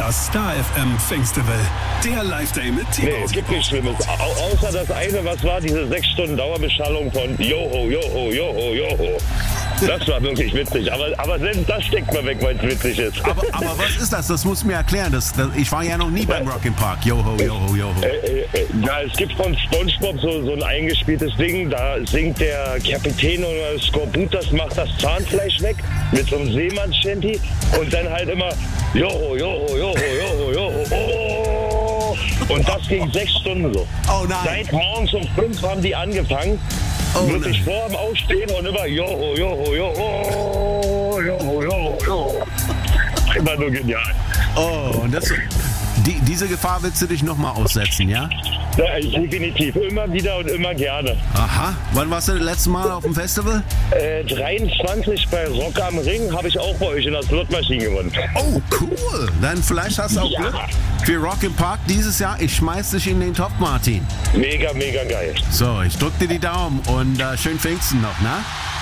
Das Star FM Festival. Der Live-Day mit Timo. Nee, es gibt nichts Schlimmes. Außer das eine, was war, diese 6 Stunden Dauerbeschallung von Joho, Joho, Joho, Joho. Das war wirklich witzig. Aber selbst das steckt man weg, weil es witzig ist. Aber was ist das? Das musst du mir erklären. Ich war ja noch nie beim Rock'n'Park. Joho, Joho, Joho. Ja, es gibt von SpongeBob so ein eingespieltes Ding. Da singt der Kapitän oder Skorbut, das macht das Zahnfleisch weg mit so einem Seemanns-Shanty. Und dann halt immer Joho, Joho, Joho, Joho, Joho, oh. Und das ging 6 Stunden so. Oh nein. Seit morgens um 5 haben die angefangen. Oh wirklich nein. vor dem Aufstehen und immer Joho, Joho, Joho, Joho, Joho, Joho. Immer nur genial. Oh, und diese Gefahr willst du dich nochmal aussetzen, ja? Ja, definitiv. Immer wieder und immer gerne. Aha. Wann warst du das letzte Mal auf dem Festival? 23 bei Rock am Ring habe ich auch bei euch in der Slotmaschine gewonnen. Oh, cool. Dann vielleicht hast du auch Ja. Glück für Rock'n'Park dieses Jahr. Ich schmeiß dich in den Topf, Martin. Mega, mega geil. So, ich drück dir die Daumen und schönen Pfingsten noch, ne?